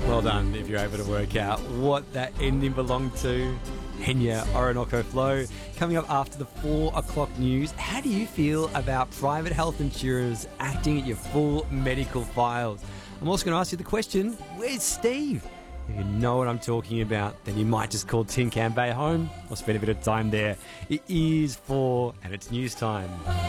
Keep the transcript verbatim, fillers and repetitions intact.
Well done if you're able to work out what that ending belonged to. Henya Orinoco Flow. Coming up after the four o'clock news, how do you feel about private health insurers acting at your full medical files? I'm also going to ask you the question, where's Steve? If you know what I'm talking about, then you might just call Tin Can Bay home or spend a bit of time there. It is four and it's news time.